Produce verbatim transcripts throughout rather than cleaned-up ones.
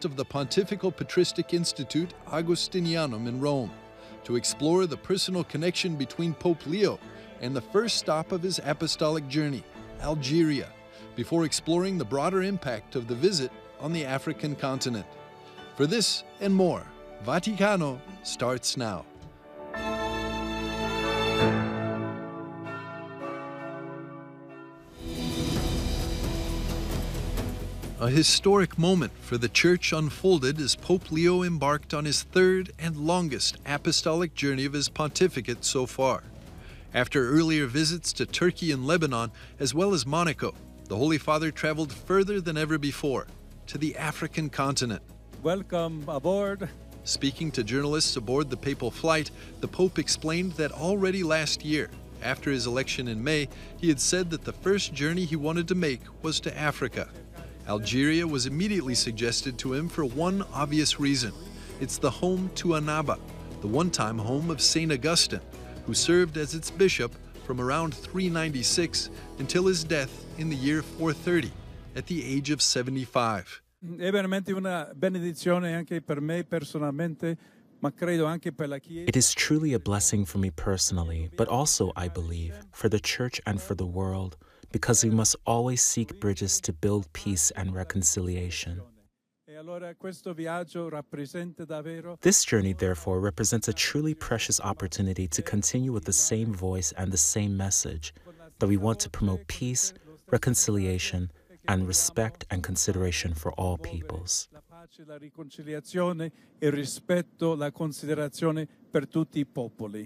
visit of the Pontifical Patristic Institute Augustinianum in Rome to explore the personal connection between Pope Leo and the first stop of his apostolic journey, Algeria, before exploring the broader impact of the visit on the African continent. For this and more, Vaticano starts now. A historic moment for the Church unfolded as Pope Leo embarked on his third and longest apostolic journey of his pontificate so far. After earlier visits to Turkey and Lebanon, as well as Monaco, the Holy Father traveled further than ever before, to the African continent. Welcome aboard. Speaking to journalists aboard the papal flight, the Pope explained that already last year, after his election in May, he had said that the first journey he wanted to make was to Africa. Algeria was immediately suggested to him for one obvious reason. It's the home to Annaba, the one-time home of Saint Augustine, who served as its bishop from around three ninety-six until his death in the year four thirty, at the age of seventy-five. È veramente una benedizione anche per me personalmente, ma credo anche per la Chiesa. It is truly a blessing for me personally, but also, I believe, for the Church and for the world, because we must always seek bridges to build peace and reconciliation. This journey, therefore, represents a truly precious opportunity to continue with the same voice and the same message, that we want to promote peace, reconciliation, and respect and consideration for all peoples. La riconciliazione, il rispetto, la considerazione per tutti I popoli.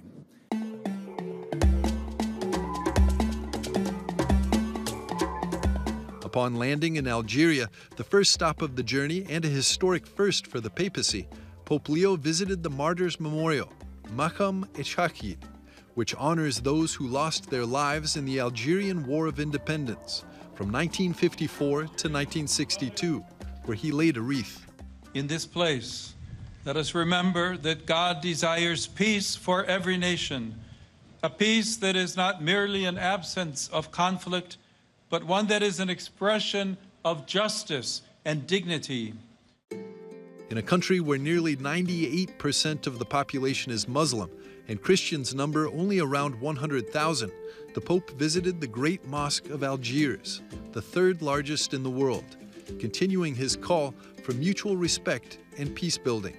Upon landing in Algeria, the first stop of the journey and a historic first for the papacy, Pope Leo visited the Martyrs' Memorial, Maqam Eshahid, which honors those who lost their lives in the Algerian War of Independence from nineteen fifty-four to nineteen sixty-two, where he laid a wreath. In this place, let us remember that God desires peace for every nation, a peace that is not merely an absence of conflict, but one that is an expression of justice and dignity. In a country where nearly ninety-eight percent of the population is Muslim and Christians number only around one hundred thousand, the Pope visited the Great Mosque of Algiers, the third largest in the world, continuing his call for mutual respect and peace building.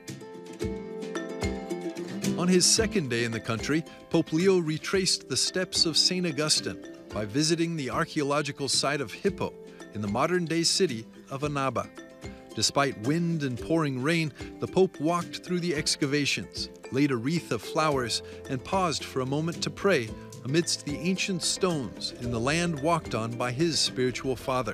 On his second day in the country, Pope Leo retraced the steps of Saint Augustine by visiting the archaeological site of Hippo in the modern-day city of Annaba. Despite wind and pouring rain, the Pope walked through the excavations, laid a wreath of flowers, and paused for a moment to pray amidst the ancient stones in the land walked on by his spiritual father.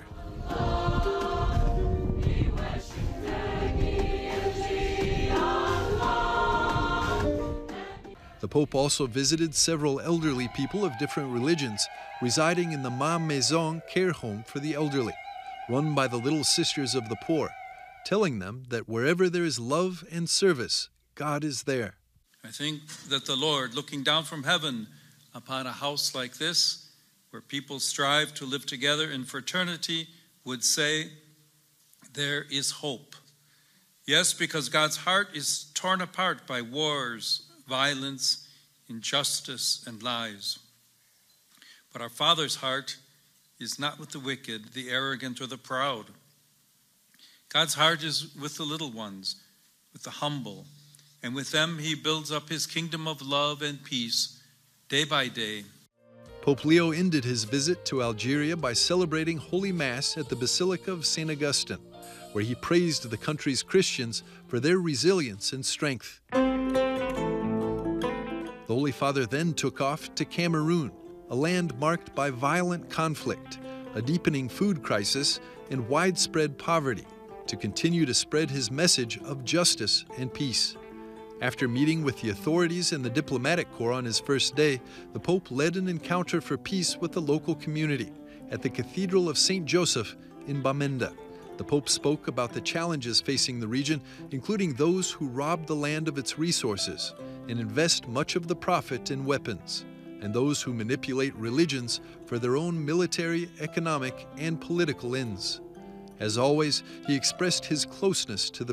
The Pope also visited several elderly people of different religions residing in the Ma Maison care home for the elderly, run by the Little Sisters of the Poor, telling them that wherever there is love and service, God is there. I think that the Lord, looking down from heaven upon a house like this, where people strive to live together in fraternity, would say, there is hope. Yes, because God's heart is torn apart by wars, violence, injustice, and lies. But our Father's heart is not with the wicked, the arrogant, or the proud. God's heart is with the little ones, with the humble, and with them he builds up his kingdom of love and peace day by day. Pope Leo ended his visit to Algeria by celebrating Holy Mass at the Basilica of Saint Augustine, where he praised the country's Christians for their resilience and strength. The Holy Father then took off to Cameroon, a land marked by violent conflict, a deepening food crisis, and widespread poverty, to continue to spread his message of justice and peace. After meeting with the authorities and the diplomatic corps on his first day, the Pope led an encounter for peace with the local community at the Cathedral of Saint Joseph in Bamenda. The Pope spoke about the challenges facing the region, including those who rob the land of its resources and invest much of the profit in weapons, and those who manipulate religions for their own military, economic, and political ends. As always, he expressed his closeness to the